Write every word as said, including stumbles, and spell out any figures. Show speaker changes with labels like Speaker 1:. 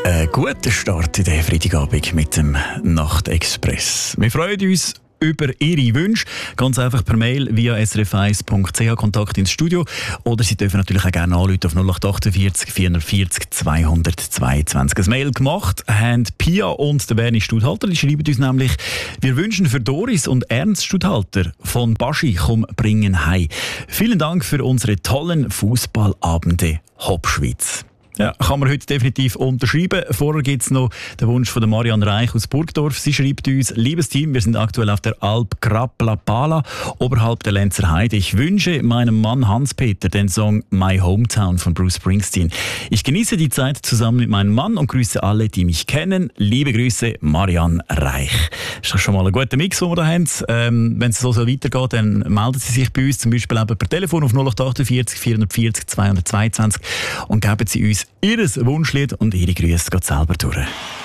Speaker 1: Ein guter Start in den Freitagabend mit dem Nachtexpress. Wir freuen uns über Ihre Wünsche. Ganz einfach per Mail via s r f eins punkt c h Kontakt ins Studio. Oder Sie dürfen natürlich auch gerne anrufen auf null acht achtundvierzig vierundvierzig zweihundertzweiundzwanzig. Ein Mail gemacht haben Pia und der Bernie Studhalter. Die schreiben uns nämlich: Wir wünschen für Doris und Ernst Studhalter von Baschi komm bringen heim. Vielen Dank für unsere tollen Fußballabende Hauptschweiz. Ja, kann man heute definitiv unterschreiben. Vorher gibt es noch den Wunsch von der Marianne Reich aus Burgdorf. Sie schreibt uns: Liebes Team, wir sind aktuell auf der Alp Krapla-Pala oberhalb der Lenzer Heide. Ich wünsche meinem Mann Hans-Peter den Song My Hometown von Bruce Springsteen. Ich genieße die Zeit zusammen mit meinem Mann und grüße alle, die mich kennen. Liebe Grüße, Marianne Reich. Das ist schon mal ein guter Mix, den wir da haben. Ähm, wenn es so weitergeht, dann melden Sie sich bei uns, zum Beispiel eben per Telefon auf null acht achtundvierzig vierundvierzig zweihundertzweiundzwanzig und geben Sie uns Ihr Wunschlied und Ihre Grüße geht selber durch.